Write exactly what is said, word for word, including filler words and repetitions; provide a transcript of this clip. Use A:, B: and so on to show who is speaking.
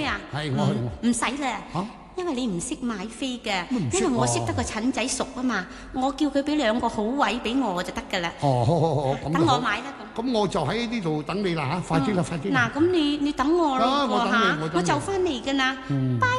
A: 啊？
B: 係我
A: 唔唔使啦。
B: 嚇
A: 因為你唔識買飛嘅，
B: 唔識
A: 因為我識
B: 喎
A: 得個陳仔熟啊嘛，我叫佢俾兩個好位俾我就得㗎啦。
B: 哦，好好好，咁
A: 等
B: 好
A: 我買啦咁。
B: 咁我就喺呢度等你啦嚇，快啲啦，快啲啦。
A: 嗱，咁你你等我咯
B: 啊我等你
A: 喎嚇
B: 我等你
A: 我就翻嚟㗎啦。
B: 嗯
A: 拜